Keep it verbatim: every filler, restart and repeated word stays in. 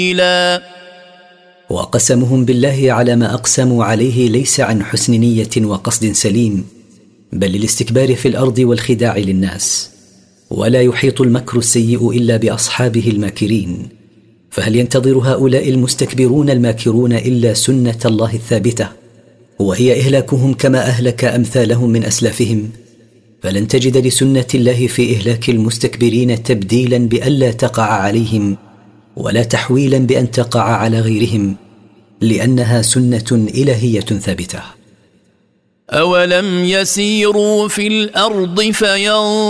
وقسمهم بالله على ما أقسموا عليه ليس عن حسن نية وقصد سليم، بل للاستكبار في الأرض والخداع للناس. ولا يحيط المكر السيء إلا بأصحابه الماكرين، فهل ينتظر هؤلاء المستكبرون الماكرون إلا سنة الله الثابتة، وهي إهلاكهم كما أهلك أمثالهم من أسلافهم؟ فلن تجد لسنة الله في إهلاك المستكبرين تبديلا بألا تقع عليهم، ولا تحويلا بأن تقع على غيرهم، لأنها سنة إلهية ثابتة. أولم يسيروا في الأرض فينظروا